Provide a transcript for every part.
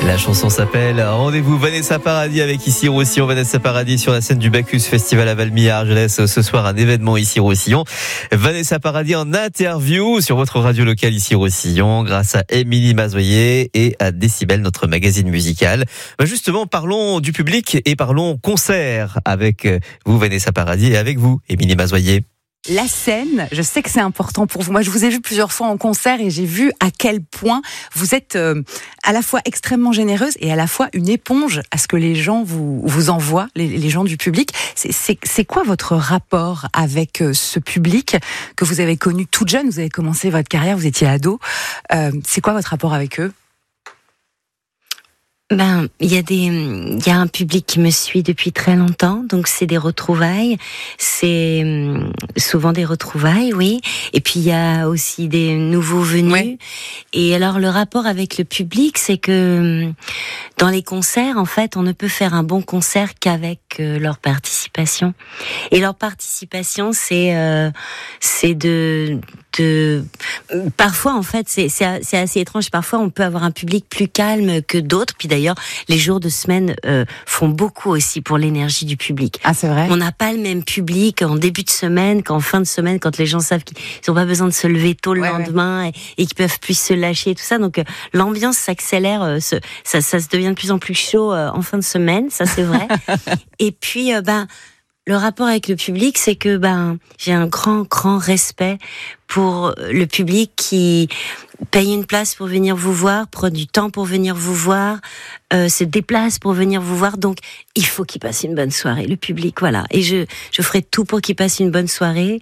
La chanson s'appelle Rendez-vous Vanessa Paradis avec ici Roussillon. Vanessa Paradis sur la scène du Bacchus Festival à Valmy-Argelès. Je laisse ce soir un événement ici Roussillon. Vanessa Paradis en interview sur votre radio locale ici Roussillon grâce à Émilie Mazoyer et à Décibel, notre magazine musical. Justement, parlons du public et parlons concert avec vous Vanessa Paradis et avec vous Émilie Mazoyer. La scène, je sais que c'est important pour vous. Moi, je vous ai vu plusieurs fois en concert et j'ai vu à quel point vous êtes à la fois extrêmement généreuse et à la fois une éponge à ce que les gens vous envoient, les gens du public. C'est quoi votre rapport avec ce public que vous avez connu toute jeune? Vous avez commencé votre carrière, vous étiez ado. C'est quoi votre rapport avec eux? Il y a un public qui me suit depuis très longtemps, donc c'est des retrouvailles. C'est souvent des retrouvailles, oui. Et puis il y a aussi des nouveaux venus. Ouais. Et alors le rapport avec le public, c'est que dans les concerts, en fait, on ne peut faire un bon concert qu'avec leur participation. Et leur participation, c'est de parfois en fait c'est assez étrange. Parfois on peut avoir un public plus calme que d'autres. Puis d'ailleurs les jours de semaine font beaucoup aussi pour l'énergie du public. Ah, c'est vrai. On n'a pas le même public en début de semaine qu'en fin de semaine, quand les gens savent qu'ils n'ont pas besoin de se lever tôt le lendemain et qu'ils peuvent plus se lâcher et tout ça. Donc l'ambiance s'accélère, ça se devient de plus en plus chaud en fin de semaine, ça c'est vrai. Et puis le rapport avec le public, c'est que j'ai un grand respect pour le public qui paye une place pour venir vous voir, prend du temps pour venir vous voir, se déplace pour venir vous voir. Donc, il faut qu'il passe une bonne soirée, le public, voilà. Et je ferai tout pour qu'il passe une bonne soirée.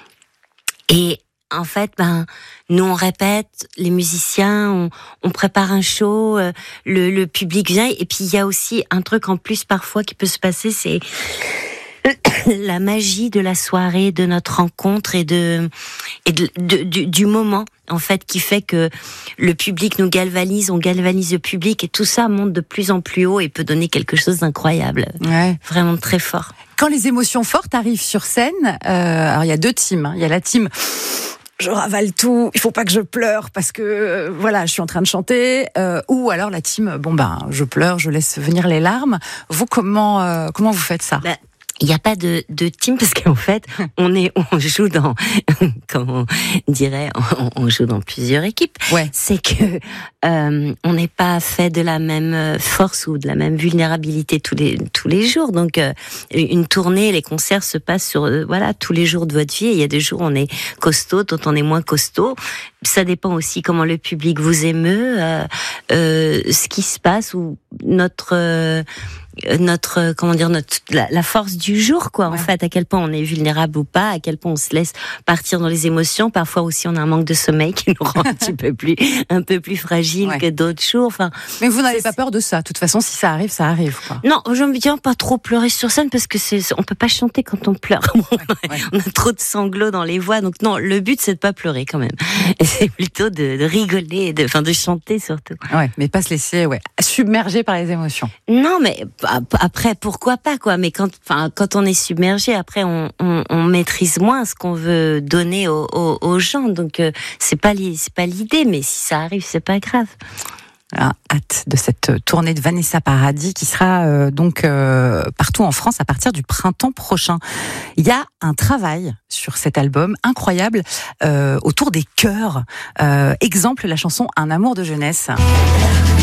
Et en fait, nous on répète, les musiciens, on prépare un show, le public vient. Et puis il y a aussi un truc en plus parfois qui peut se passer, c'est la magie de la soirée, de notre rencontre et du moment, en fait, qui fait que le public nous galvanise, on galvanise le public et tout ça monte de plus en plus haut et peut donner quelque chose d'incroyable. Ouais. Vraiment très fort. Quand les émotions fortes arrivent sur scène, alors il y a deux teams. Il y a la team je ravale tout, il faut pas que je pleure parce que voilà, je suis en train de chanter, ou alors la team je pleure, je laisse venir les larmes. Vous comment vous faites ça? Il n'y a pas de team parce qu'en fait, on joue dans, comment on dirait, on joue dans plusieurs équipes. Ouais. C'est que on n'est pas fait de la même force ou de la même vulnérabilité tous les jours. Donc une tournée, les concerts se passent sur tous les jours de votre vie. Et il y a des jours où on est costaud, d'autres on est moins costaud. Ça dépend aussi comment le public vous émeut, ce qui se passe ou la force du jour, quoi. Ouais. En fait, à quel point on est vulnérable ou pas, à quel point on se laisse partir dans les émotions. Parfois aussi, on a un manque de sommeil qui nous rend un peu plus fragile que d'autres jours. Enfin, mais vous n'avez pas peur de ça. De toute façon, si ça arrive, ça arrive, quoi. Non, j'aime bien pas trop pleurer sur scène parce que on peut pas chanter quand on pleure. On a trop de sanglots dans les voix. Donc non, le but c'est de pas pleurer quand même. Et c'est plutôt de rigoler, de chanter surtout. Ouais, mais pas se laisser submerger par les émotions. Non, mais après, pourquoi pas, quoi. Mais quand on est submergé, après, on maîtrise moins ce qu'on veut donner aux gens. Donc, c'est pas l'idée, mais si ça arrive, c'est pas grave. Alors, hâte de cette tournée de Vanessa Paradis qui sera partout en France à partir du printemps prochain. Il y a un travail sur cet album incroyable autour des chœurs. Exemple, la chanson Un amour de jeunesse.